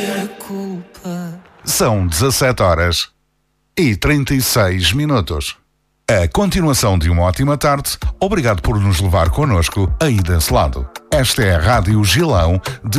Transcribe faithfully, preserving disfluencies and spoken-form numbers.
minha culpa. São dezassete horas e trinta e seis minutos. A continuação de uma ótima tarde. Obrigado por nos levar connosco aí desse lado. Esta é a Rádio Gilão de